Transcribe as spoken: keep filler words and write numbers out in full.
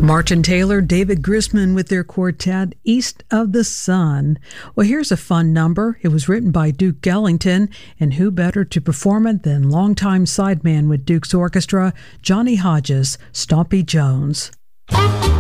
Martin Taylor, David Grisman with their quartet, East of the Sun. Well, here's a fun number. It was written by Duke Ellington, and who better to perform it than longtime sideman with Duke's orchestra, Johnny Hodges, Stompy Jones.